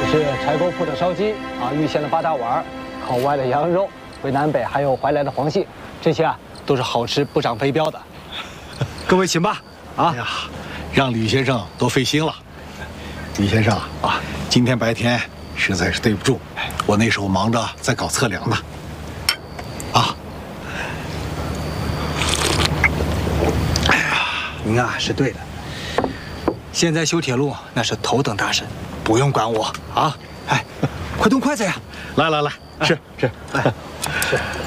是柴沟铺的烧鸡啊，玉县的八大碗，烤歪的羊肉，回南北还有怀来的黄蟹，这些啊都是好吃不长肥膘的。各位请吧。啊， 哎呀，让吕先生多费心了。吕先生啊，今天白天实在是对不住，我那时候忙着在搞测量呢。啊， 哎呀，您啊是对的。现在修铁路那是头等大事，不用管我啊。哎，快动筷子呀！ 来，是。 是。